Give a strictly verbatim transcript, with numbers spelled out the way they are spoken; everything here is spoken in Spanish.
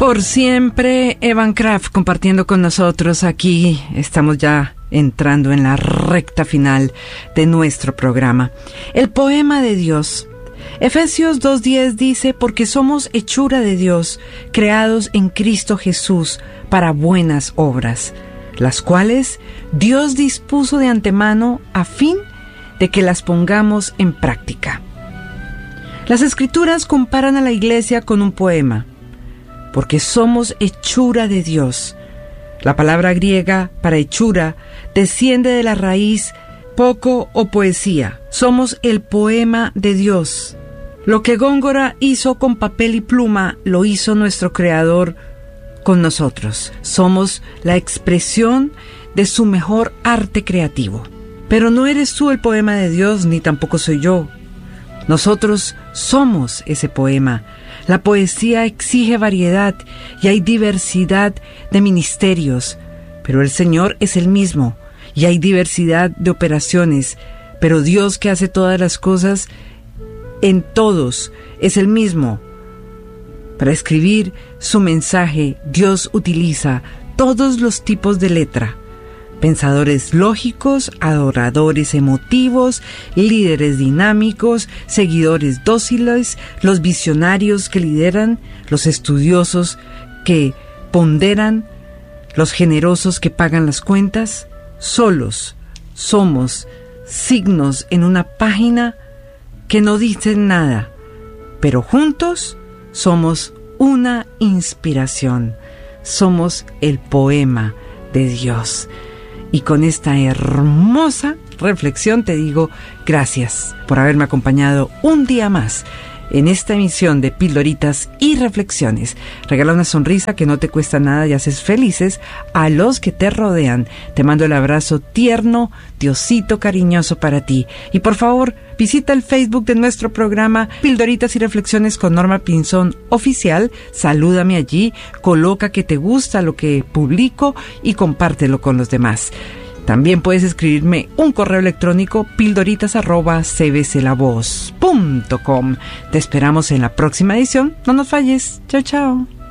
Por siempre, Evan Craft compartiendo con nosotros aquí. Estamos ya entrando en la recta final de nuestro programa. El poema de Dios. Efesios dos diez dice, porque somos hechura de Dios, creados en Cristo Jesús para buenas obras, las cuales Dios dispuso de antemano a fin de que las pongamos en práctica. Las Escrituras comparan a la Iglesia con un poema, porque somos hechura de Dios. La palabra griega para hechura desciende de la raíz poco o poesía. Somos el poema de Dios. Lo que Góngora hizo con papel y pluma, lo hizo nuestro Creador con nosotros. Somos la expresión de su mejor arte creativo. Pero no eres tú el poema de Dios, ni tampoco soy yo. Nosotros somos ese poema. La poesía exige variedad y hay diversidad de ministerios, pero el Señor es el mismo, y hay diversidad de operaciones, pero Dios, que hace todas las cosas en todos, es el mismo. Para escribir su mensaje, Dios utiliza todos los tipos de letra: pensadores lógicos, adoradores emotivos, líderes dinámicos, seguidores dóciles, los visionarios que lideran, los estudiosos que ponderan, los generosos que pagan las cuentas. Solos somos signos en una página que no dicen nada, pero juntos somos una inspiración. Somos el poema de Dios. Y con esta hermosa reflexión te digo gracias por haberme acompañado un día más en esta emisión de Pildoritas y Reflexiones. Regala una sonrisa que no te cuesta nada y haces felices a los que te rodean. Te mando el abrazo tierno, Diosito cariñoso para ti. Y por favor, visita el Facebook de nuestro programa Pildoritas y Reflexiones con Norma Pinzón Oficial. Salúdame allí, coloca que te gusta lo que publico y compártelo con los demás. También puedes escribirme un correo electrónico pildoritas arroba c b c la voz punto com. Te esperamos en la próxima edición. No nos falles. Chao, chao.